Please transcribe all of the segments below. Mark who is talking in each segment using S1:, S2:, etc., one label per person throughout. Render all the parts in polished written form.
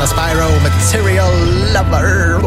S1: Diana Spyro, Material Lover.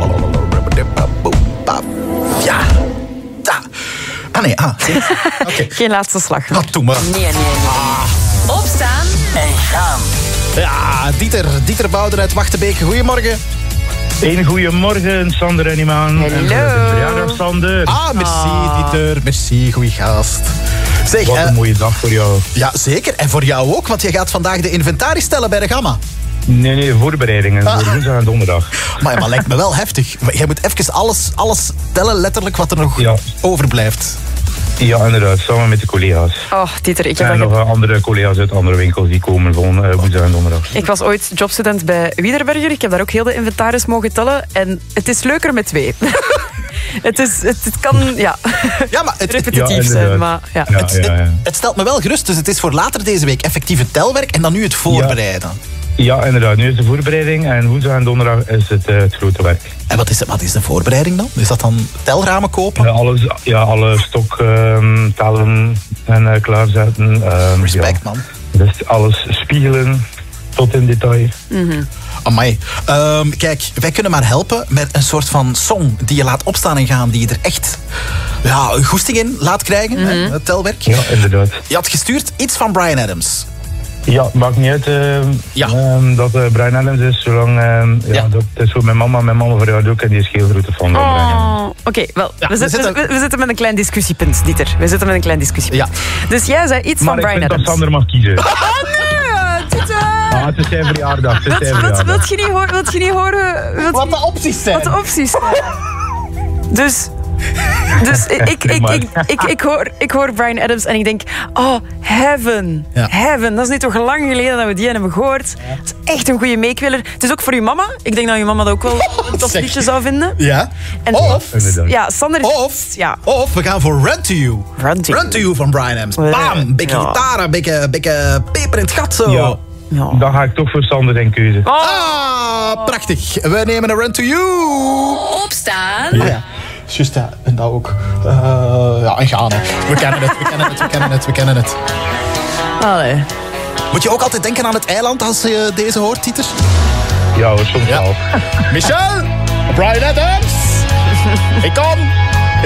S1: Ja. Nee,
S2: Okay. Geen laatste slag.
S1: Doe maar.
S3: Nee. Opstaan en gaan.
S1: Ja, Dieter Bouden uit Wachtenbeek. Goedemorgen.
S4: Een goeiemorgen, Sander en Imaan.
S2: Hallo.
S4: En verjaardag, Sander.
S1: Merci, Dieter. Merci, goeie gast. Zeg,
S4: Wat een mooie dag voor jou.
S1: Ja, zeker. En voor jou ook, want je gaat vandaag de inventaris stellen bij de Gamma.
S4: Nee, voorbereidingen voor woensdag en donderdag.
S1: Maar lijkt me wel heftig. Jij moet even alles tellen, letterlijk, wat er nog overblijft.
S4: Ja, inderdaad, samen met de collega's.
S2: Oh, Dieter, ik heb
S4: en nog andere collega's uit andere winkels die komen van woensdag en donderdag.
S2: Ik was ooit jobstudent bij Wiederberger. Ik heb daar ook heel de inventaris mogen tellen. En het is leuker met 2. Het kan,
S1: maar
S2: repetitief zijn. Maar,
S1: Het stelt me wel gerust, dus het is voor later deze week effectief het telwerk en dan nu het voorbereiden.
S4: Ja, inderdaad. Nu is de voorbereiding en woensdag en donderdag is het grote werk.
S1: En wat is de voorbereiding dan? Is dat dan telramen kopen?
S4: Alle stok tellen en klaarzetten.
S1: Respect, man.
S4: Dus alles spiegelen tot in detail.
S1: Amai. Kijk, wij kunnen maar helpen met een soort van song die je laat opstaan en gaan, die je er echt een goesting in laat krijgen, het telwerk.
S4: Ja, inderdaad.
S1: Je had gestuurd iets van Bryan Adams.
S4: Ja, maakt niet uit dat Bryan Adams is, zolang dat is voor mijn mama verjaardag ook en die is heel grote fan van Bryan Adams.
S2: Oké, we zitten met een klein discussiepunt, Dieter. We zitten met een klein discussiepunt. Dus jij zei iets van Bryan Adams.
S4: Maar ik vind dat Sander mag kiezen.
S2: Oh nee, Dieter!
S4: Het is zijn verjaardag.
S2: Wilt je niet horen
S1: wat de opties zijn?
S2: Dus ik hoor Bryan Adams en ik denk, Heaven. Heaven, dat is nu toch lang geleden dat we die hebben gehoord. Dat is echt een goede meekweler. Het is ook voor uw mama. Ik denk dat uw mama dat ook wel een tof liedje zou vinden.
S1: Ja.
S2: En Sander...
S1: Of we gaan voor Run to You. Run to You van Bryan Adams. Bam, beetje gitaar, beetje peper in het gat zo.
S4: Ja. Dan ga ik toch voor Sander zijn keuze.
S1: Prachtig. We nemen een Run to You.
S3: Opstaan.
S1: Ja. Juist, en dat ook. En gaan. We kennen het.
S2: Allee.
S1: Moet je ook altijd denken aan het eiland als je deze hoort, Dieter?
S4: Ja, soms wel.
S1: Michel, Bryan Adams, ik kom.